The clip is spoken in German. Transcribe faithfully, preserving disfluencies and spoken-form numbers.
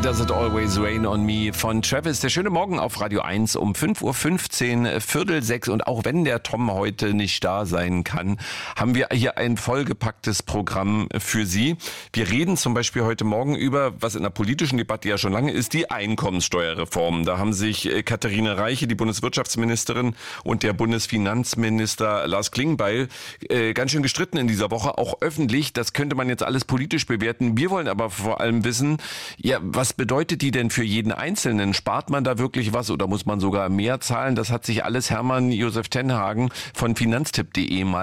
Does It Always Rain on Me von Travis. Der schöne Morgen auf Radio eins um fünf Uhr fünfzehn, Viertel sechs. Und auch wenn der Tom heute nicht da sein kann, haben wir hier ein vollgepacktes Programm für Sie. Wir reden zum Beispiel heute Morgen über, was in der politischen Debatte ja schon lange ist, die Einkommenssteuerreform. Da haben sich Katharina Reiche, die Bundeswirtschaftsministerin, und der Bundesfinanzminister Lars Klingbeil äh, ganz schön gestritten in dieser Woche, auch öffentlich. Das könnte man jetzt alles politisch bewerten. Wir wollen aber vor allem wissen, ja, was bedeutet die denn für jeden Einzelnen? Spart man da wirklich was oder muss man sogar mehr zahlen? Das hat sich alles Hermann Josef Tenhagen von finanztipp punkt de mal